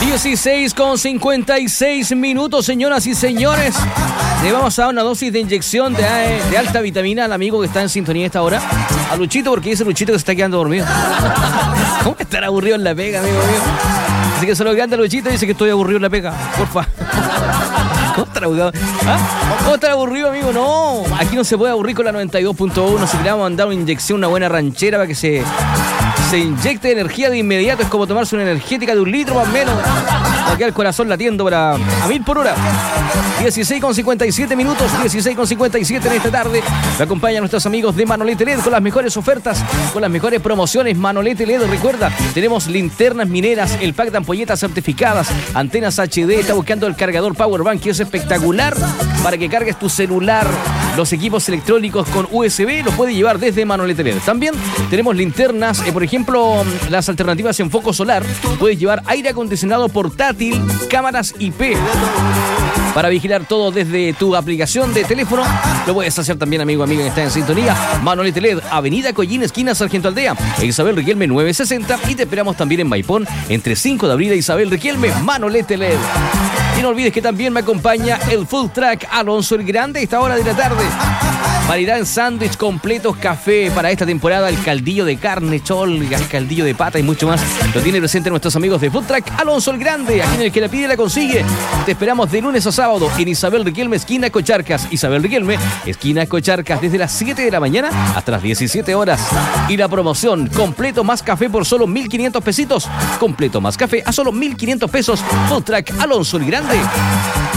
16:56, señoras y señores. Le vamos a dar una dosis de inyección de alta vitamina al amigo que está en sintonía a esta hora. A Luchito, porque dice Luchito que se está quedando dormido. ¿Cómo estar aburrido en la pega, amigo mío? Así que solo que anda Luchito y dice que estoy aburrido en la pega. Porfa. ¿Cómo estar aburrido? ¿Ah? ¿Cómo estar aburrido, amigo? No, aquí no se puede aburrir con la 92.1. Si le vamos a mandar una inyección, una buena ranchera para que se inyecte energía de inmediato. Es como tomarse una energética de 1 litro más o menos. Aquí el corazón latiendo a 1000 por hora. 16:57, 16:57 en esta tarde. Me acompañan nuestros amigos de Manolete LED con las mejores ofertas, con las mejores promociones. Manolete LED, recuerda, tenemos linternas mineras, el pack de ampolletas certificadas, antenas HD, está buscando el cargador Powerbank, que es espectacular para que cargues tu celular. Los equipos electrónicos con USB los puedes llevar desde Manolete LED. También tenemos linternas, por ejemplo, las alternativas en foco solar. Puedes llevar aire acondicionado portátil, cámaras IP. Para vigilar todo desde tu aplicación de teléfono, lo puedes hacer también, amigo, amiga que está en sintonía. Manolete LED, Avenida Collín, esquina Sargento Aldea, Isabel Riquelme 960. Y te esperamos también en Maipón, entre 5 de abril e Isabel Riquelme, Manolete LED. Y no olvides que también me acompaña el Food Truck Alonso el Grande a esta hora de la tarde. Variedad en sándwich completos, café para esta temporada, el caldillo de carne, cholga, el caldillo de pata y mucho más. Lo tiene presente nuestros amigos de Food Truck Alonso el Grande, aquí en el que la pide la consigue. Te esperamos de lunes a sábado en Isabel Riquelme, esquina Cocharcas. Isabel Riquelme, esquina Cocharcas, desde las 7 de la mañana hasta las 17 horas. Y la promoción, completo más café por solo 1.500 pesitos. Completo más café a solo 1.500 pesos. Food Truck Alonso el Grande.